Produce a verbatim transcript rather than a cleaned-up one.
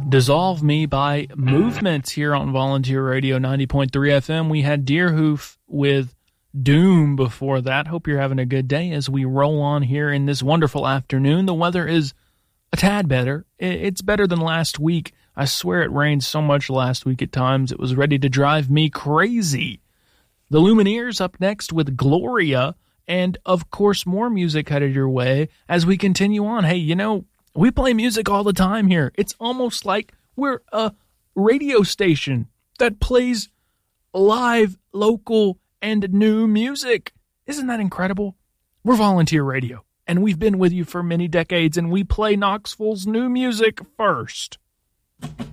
Dissolve Me by Movement here on Volunteer Radio ninety point three F M. We had Deerhoof with Doom before that. Hope you're having a good day as we roll on here in this wonderful afternoon. The weather is a tad better. It's better than last week. I swear it rained so much last week at times it was ready to drive me crazy. The Lumineers up next with Gloria, and of course more music headed your way as we continue on. Hey, you know, we play music all the time here. It's almost like we're a radio station that plays live, local, and new music. Isn't that incredible? We're Volunteer Radio, and we've been with you for many decades, and we play Knoxville's new music first.